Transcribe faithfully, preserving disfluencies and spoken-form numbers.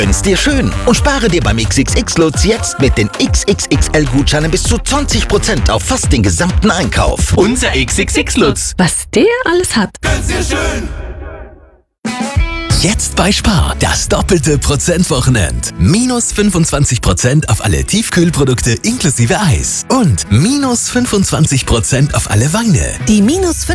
Gönn's dir schön und spare dir beim X X X-Lutz jetzt mit den X X X L-Gutscheinen bis zu zwanzig Prozent auf fast den gesamten Einkauf. Unser X X X-Lutz. Was der alles hat. Gönn's dir schön. Jetzt bei Spar, das doppelte Prozentwochenend. Minus fünfundzwanzig Prozent auf alle Tiefkühlprodukte inklusive Eis. Und minus fünfundzwanzig Prozent auf alle Weine. Die minus